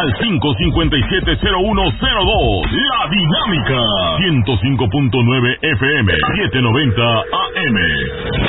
al 557-0102. La Dinámica. 105.9 FM, 790 AM.